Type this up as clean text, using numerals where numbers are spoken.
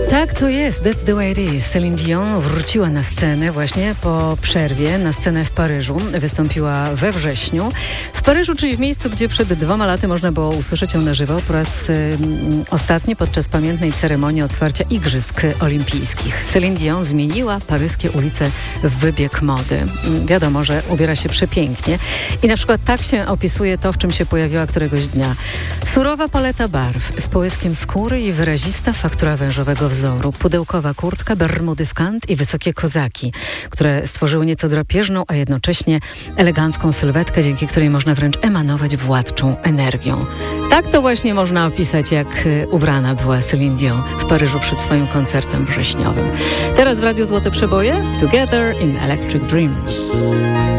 Tak to jest, that's the way it is. Celine Dion wróciła na scenę właśnie po przerwie, na scenę w Paryżu. Wystąpiła we wrześniu. W Paryżu, czyli w miejscu, gdzie przed 2 laty można było usłyszeć ją na żywo po raz ostatni podczas pamiętnej ceremonii otwarcia Igrzysk Olimpijskich. Celine Dion zmieniła paryskie ulice w wybieg mody. Wiadomo, że ubiera się przepięknie i na przykład tak się opisuje to, w czym się pojawiła któregoś dnia. Surowa paleta barw z połyskiem skóry i wyrazista faktura wężowego wzoru, pudełkowa kurtka, bermudy w kant i wysokie kozaki, które stworzyły nieco drapieżną, a jednocześnie elegancką sylwetkę, dzięki której można wręcz emanować władczą energią. Tak to właśnie można opisać, jak ubrana była Celine Dion w Paryżu przed swoim koncertem wrześniowym. Teraz w Radiu Złote Przeboje Together in Electric Dreams.